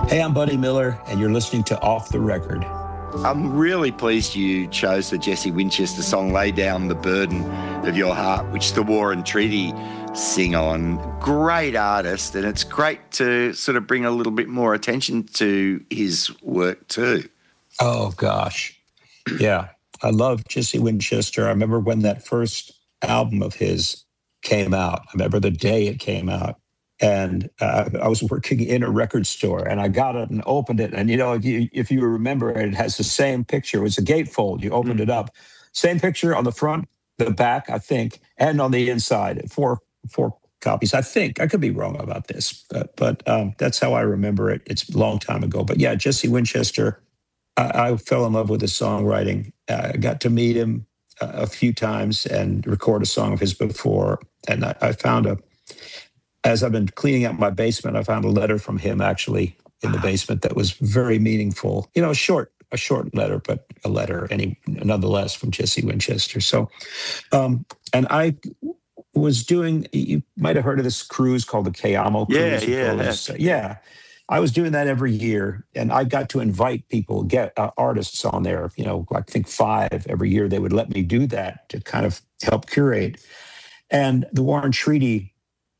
Hey, I'm Buddy Miller, and you're listening to Off the Record. I'm really pleased you chose the Jesse Winchester song, Lay Down the Burden of Your Heart, which the War and Treaty sing on. Great artist, and it's great to sort of bring a little bit more attention to his work too. Oh, gosh. Yeah, I love Jesse Winchester. I remember when that first album of his came out. I remember the day it came out. And I was working in a record store, and I got it and opened it. And, you know, if you remember, it has the same picture. It was a gatefold. You opened it up. Same picture on the front, the back, I think, and on the inside. Four copies, I think. I could be wrong about this, but that's how I remember it. It's a long time ago. But, yeah, Jesse Winchester, I fell in love with his songwriting. I got to meet him a few times and record a song of his before. And I found as I've been cleaning out my basement, I found a letter from him actually in the basement that was very meaningful. You know, a short letter, but a letter nonetheless from Jesse Winchester. So, and I was doing, you might have heard of this cruise called the Cayamo Cruise. Yeah. I was doing that every year, and I got to invite people, get artists on there, you know, I think 5 every year. They would let me do that to kind of help curate. And the War and Treaty,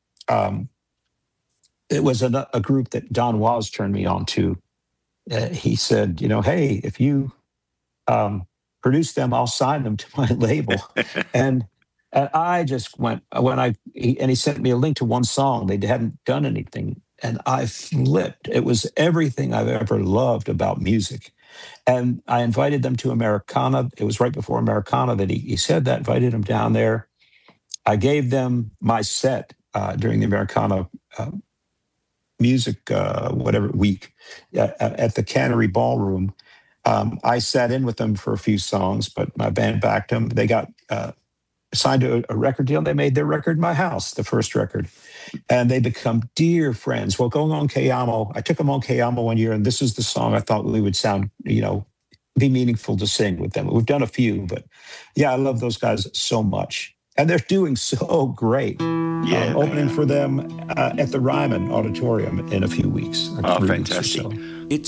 it was a group that Don Was turned me on to. He said, you know, hey, if you produce them, I'll sign them to my label. and I just went, he sent me a link to one song. They hadn't done anything. And I flipped. It was everything I've ever loved about music. And I invited them to Americana. It was right before Americana that he said that, invited them down there. I gave them my set during the Americana music, whatever week at the Cannery Ballroom. I sat in with them for a few songs, but my band backed them. They got signed to a record deal. They made their record in my house, the first record. And they become dear friends. Well, going on Cayamo, I took them on Cayamo one year, and this is the song I thought we would sound, you know, be meaningful to sing with them. We've done a few, but yeah, I love those guys so much. And they're doing so great. Yeah, opening for them at the Ryman Auditorium in a few weeks. Oh, fantastic. It's